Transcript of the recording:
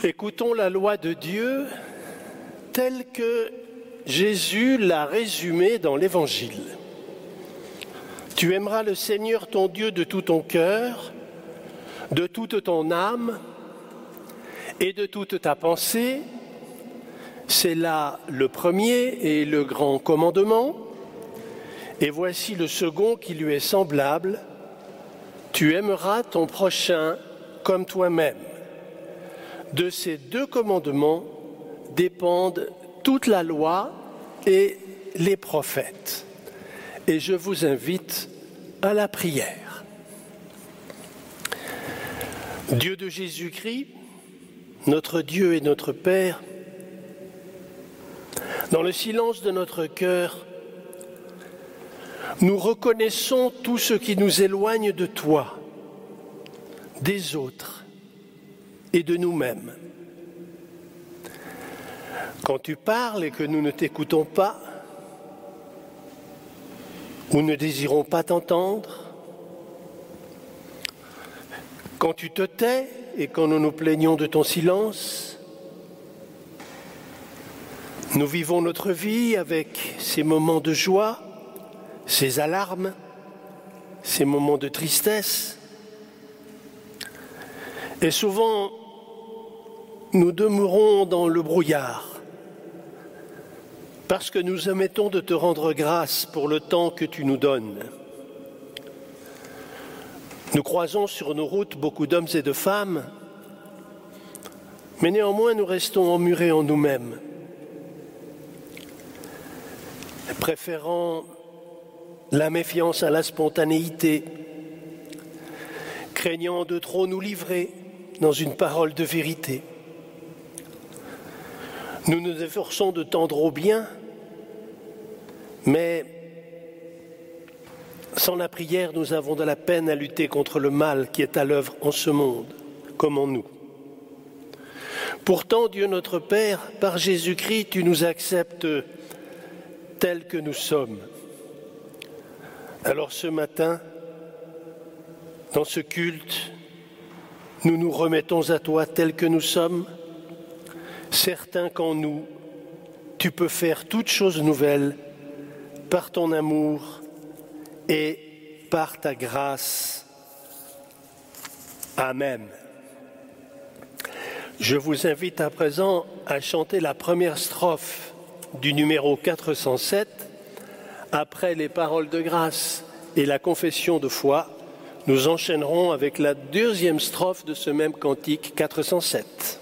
Écoutons la loi de Dieu telle que Jésus l'a résumée dans l'Évangile. Tu aimeras le Seigneur ton Dieu de tout ton cœur, de toute ton âme et de toute ta pensée. C'est là le premier et le grand commandement. Et voici le second qui lui est semblable. Tu aimeras ton prochain comme toi-même. De ces deux commandements dépendent toute la loi et les prophètes. Et je vous invite à la prière. Dieu de Jésus-Christ, notre Dieu et notre Père, dans le silence de notre cœur, nous reconnaissons tout ce qui nous éloigne de toi, des autres et de nous-mêmes. Quand tu parles et que nous ne t'écoutons pas, ou ne désirons pas t'entendre, quand tu te tais et quand nous nous plaignons de ton silence, nous vivons notre vie avec ces moments de joie, ces alarmes, ces moments de tristesse. Et souvent, nous demeurons dans le brouillard parce que nous omettons de te rendre grâce pour le temps que tu nous donnes. Nous croisons sur nos routes beaucoup d'hommes et de femmes, mais néanmoins nous restons emmurés en nous-mêmes, préférant la méfiance à la spontanéité, craignant de trop nous livrer dans une parole de vérité. Nous nous efforçons de tendre au bien, mais sans la prière, nous avons de la peine à lutter contre le mal qui est à l'œuvre en ce monde, comme en nous. Pourtant, Dieu notre Père, par Jésus-Christ, tu nous acceptes tels que nous sommes. Alors ce matin, dans ce culte, nous nous remettons à toi tels que nous sommes, certains qu'en nous, tu peux faire toutes choses nouvelles par ton amour et par ta grâce. Amen. Je vous invite à présent à chanter la première strophe du numéro 407. Après les paroles de grâce et la confession de foi, nous enchaînerons avec la deuxième strophe de ce même cantique 407.